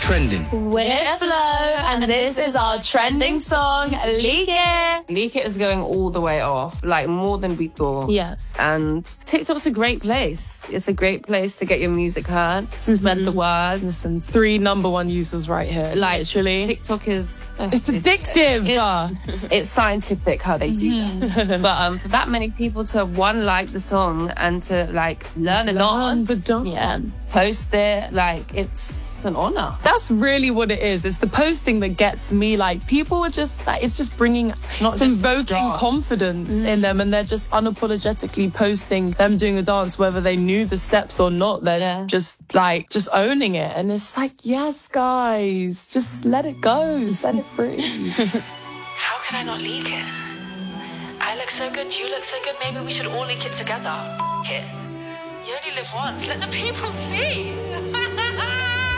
trending. We're Flo, and this is our trending song, Leak It. Leak It is going all the way off, like more than we thought. Yes. And TikTok's a great place. It's a great place to get your music heard, to spread the words. And 3 #1 users right here. Like, literally. TikTok is... It's addictive. It's scientific how they do that. But for that many people to, one, like the song and to, like, learn a dance, post it, like, it's an honor. That's really what it is. It's the posting that gets me. Like, people are just, like, it's just bringing, it's invoking confidence in them, and they're just unapologetically posting them doing a dance, whether they knew the steps or not. They're just owning it. And it's like, yes, guys, just let it go, set it free. How could I not leak it? I look so good, you look so good, maybe we should all leak it together. F it. You only live once, let the people see.